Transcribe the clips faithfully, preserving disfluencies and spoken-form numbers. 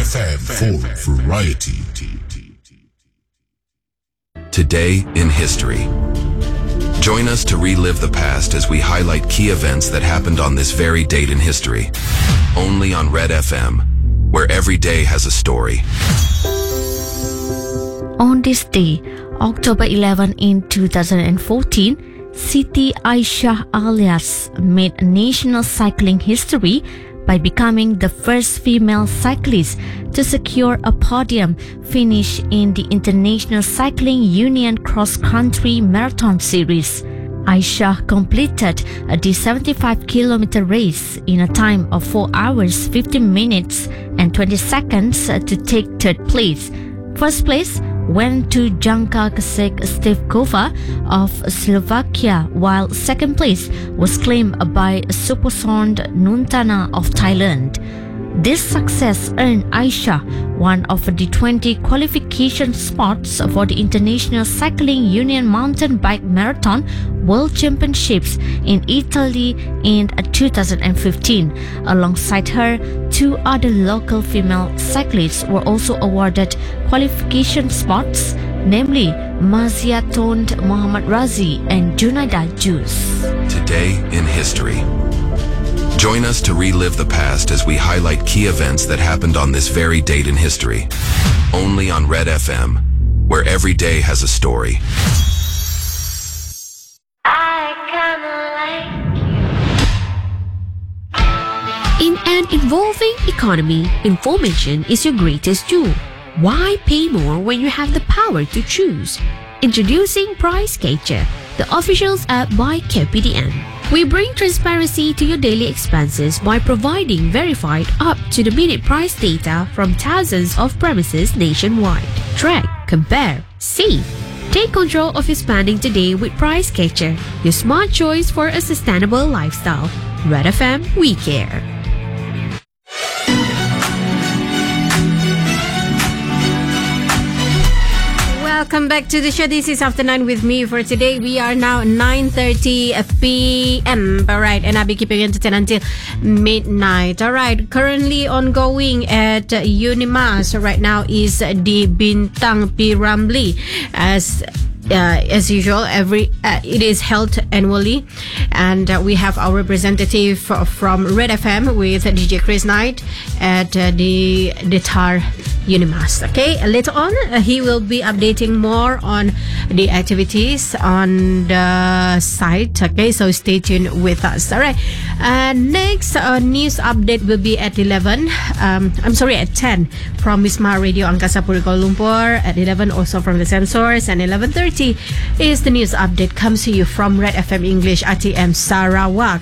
F M for variety. Today in History. Join us to relive the past as we highlight key events that happened on this very date in history. Only on Red F M, where every day has a story. On this day, October eleventh in two thousand fourteen, Siti Aisyah Alias made national cycling history by becoming the first female cyclist to secure a podium finish in the International Cycling Union Cross-Country Marathon Series. Aisyah completed the seventy-five kilometer race in a time of four hours, fifteen minutes and twenty seconds to take third place. First place went to Janka Kosek-Stevkova of Slovakia, while second place was claimed by Suposond Nuntana of Thailand. This success earned Aisyah one of the twenty qualification spots for the International Cycling Union Mountain Bike Marathon World Championships in Italy in two thousand fifteen. Alongside her, two other local female cyclists were also awarded qualification spots, namely Mazia Tond Muhammad Razi and Junaida Jus. Today in History. Join us to relive the past as we highlight key events that happened on this very date in history. Only on Red F M, where every day has a story. I kinda like In an evolving economy, information is your greatest tool. Why pay more when you have the power to choose? Introducing Price Catcher, the officials app by K P D N. We bring transparency to your daily expenses by providing verified up-to-the-minute price data from thousands of premises nationwide. Track, compare, save. Take control of your spending today with Price Catcher, your smart choice for a sustainable lifestyle. Red F M, we care. Welcome back to the show. This is After Nine with me for today. We are now nine thirty p.m. Alright, and I'll be keeping you entertained until midnight. Alright, currently ongoing at Unimas right now is the Bintang Piramli. As Uh, as usual, every uh, it is held annually, and uh, we have our representative from Red F M with D J Chris Knight at uh, the Detar Unimas. Okay, later on uh, he will be updating more on the activities on the site. Okay, so stay tuned with us. All right, uh, next uh, news update will be at eleven. Um, I'm sorry, at ten from Wisma Radio Angkasa Puri Kuala Lumpur. At eleven also from the sensors, and eleven thirty is the news update comes to you from Red F M English R T M Sarawak.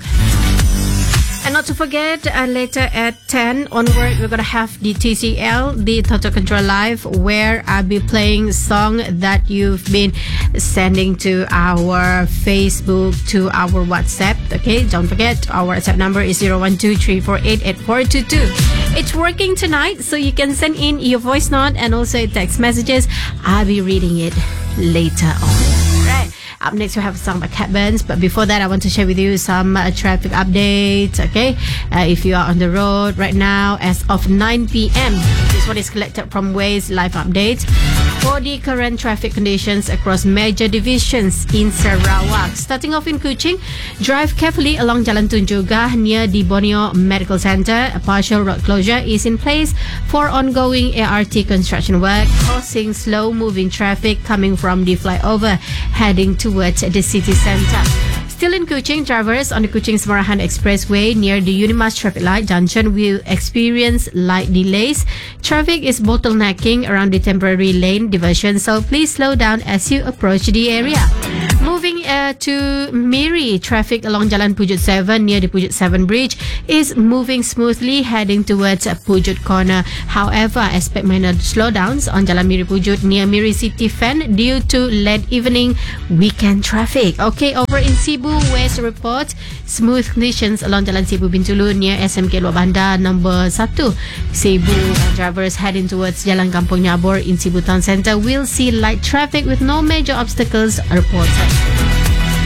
And not to forget, uh, later at ten onward, we're going to have the T C L, the Total Control Live, where I'll be playing song that you've been sending to our Facebook, to our WhatsApp. Okay, don't forget, our WhatsApp number is zero one two three four eight eight four two two. It's working tonight, so you can send in your voice note and also text messages. I'll be reading it later on. Right. Up next, we have a song by Cat Burns. But before that, I want to share with you some uh, traffic updates. Okay, uh, if you are on the road right now, as of nine p.m., this one is collected from Waze Live Update. For the current traffic conditions across major divisions in Sarawak, starting off in Kuching, drive carefully along Jalan Tun Juga near the Borneo Medical Centre. A partial road closure is in place for ongoing A R T construction work, causing slow-moving traffic coming from the flyover heading towards the city centre. Still in Kuching, drivers on the Kuching-Semarahan Expressway near the Unimas traffic light junction will experience light delays. Traffic is bottlenecking around the temporary lane diversion, so please slow down as you approach the area. Moving uh, to Miri, traffic along Jalan Pujut seven near the Pujut seven bridge is moving smoothly heading towards Pujut Corner. However, expect minor slowdowns on Jalan Miri Pujut near Miri City Fan due to late evening weekend traffic. Okay, over in Cebu West report, smooth conditions along Jalan Cebu Bintulu near S M K Luar Bandar number one. Cebu uh, drivers heading towards Jalan Kampung Nyabor in Cebu Town Centre will see light traffic with no major obstacles reported.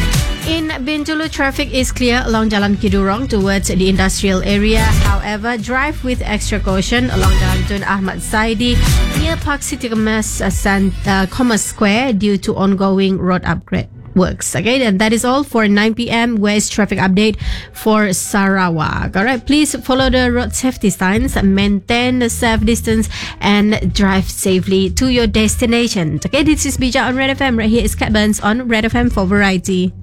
In Bintulu, traffic is clear along Jalan Kidurong towards the industrial area. However, drive with extra caution along Jalan Tun Ahmad Saidi near Park City Commerce, uh, San, uh, Commerce Square due to ongoing road upgrade works. Okay, and that is all for nine p.m. West traffic update for Sarawak. All right, please follow the road safety signs, maintain the safe distance, and drive safely to your destination. Okay, this is Bija on Red F M. Right here is Cat Burns on Red F M for Variety.